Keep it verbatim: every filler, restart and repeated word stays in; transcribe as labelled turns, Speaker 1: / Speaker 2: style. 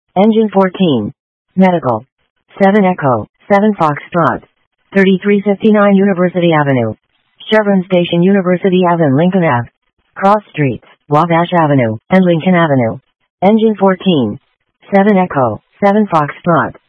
Speaker 1: Engine fourteen. Medical. seven Echo, seven Foxtrot. thirty-three fifty-nine University Avenue. Chevron Station University Avenue Lincoln Avenue. Cross Streets, Wabash Avenue, and Lincoln Avenue. Engine fourteen. seven Echo, seven Foxtrot.